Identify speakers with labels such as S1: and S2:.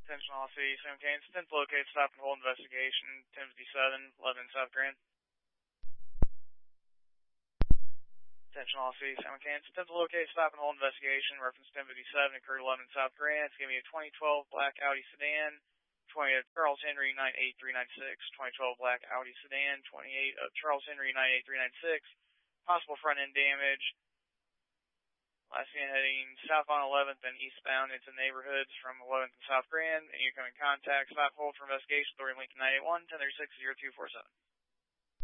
S1: Attention all city, Sam Canes. 10th locate, stop and hold investigation. 1057, 11 South Grand. Attention all city, Sam Canes. 10th locate, stop and hold investigation. Reference 1057, occurred 11 South Grand. It's going to be a 2012 black Audi sedan. 20 of Charles Henry 98396. 2012 black Audi sedan. 28 of Charles Henry 98396. Possible front end damage. Last seen heading south on 11th and eastbound into neighborhoods from 11th and South Grand. And you come in contact. Stop hold for investigation. Dorian Lincoln 981 1036 0247.